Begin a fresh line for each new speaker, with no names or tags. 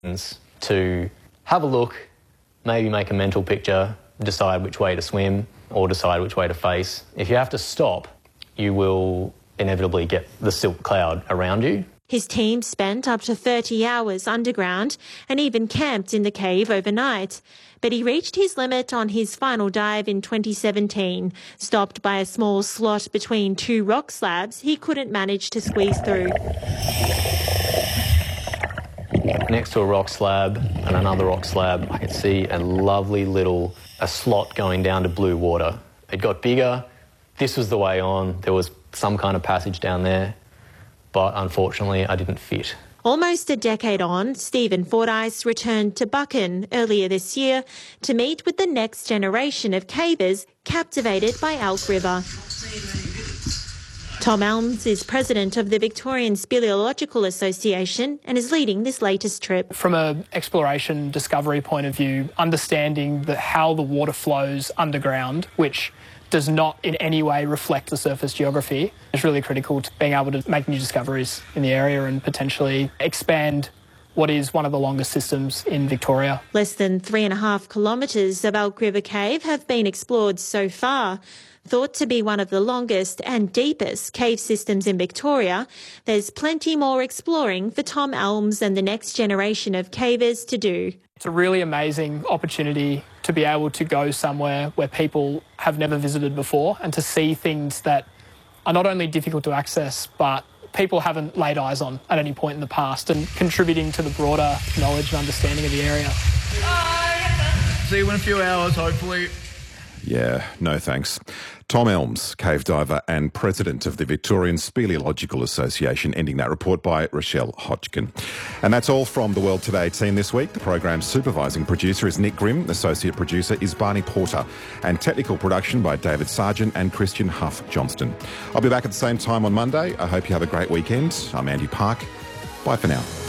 to have a look, maybe make a mental picture, decide which way to swim or decide which way to face. If you have to stop, you will inevitably get the silt cloud around you.
His team spent up to 30 hours underground and even camped in the cave overnight. But he reached his limit on his final dive in 2017. Stopped by a small slot between two rock slabs he couldn't manage to squeeze through.
Next to a rock slab and another rock slab, I could see a lovely little slot going down to blue water. It got bigger. This was the way on. There was some kind of passage down there, but unfortunately I didn't fit.
Almost a decade on, Stephen Fordyce returned to Buchan earlier this year to meet with the next generation of cavers captivated by Elk River. Tom Elms is president of the Victorian Speleological Association and is leading this latest trip.
From an exploration discovery point of view, understanding how the water flows underground, which does not in any way reflect the surface geography, is really critical to being able to make new discoveries in the area and potentially expand what is one of the longest systems in Victoria.
Less than 3.5 kilometres of Elk River Cave have been explored so far. Thought to be one of the longest and deepest cave systems in Victoria, there's plenty more exploring for Tom Elms and the next generation of cavers to do.
It's a really amazing opportunity to be able to go somewhere where people have never visited before and to see things that are not only difficult to access, but people haven't laid eyes on at any point in the past, and contributing to the broader knowledge and understanding of the area.
See you in a few hours, hopefully.
Yeah, no thanks. Tom Elms, cave diver and president of the Victorian Speleological Association, ending that report by Rochelle Hodgkin. And that's all from the World Today team this week. The program's supervising producer is Nick Grimm, associate producer is Barney Porter, and technical production by David Sargent and Christian Huff Johnston. I'll be back at the same time on Monday. I hope you have a great weekend. I'm Andy Park. Bye for now.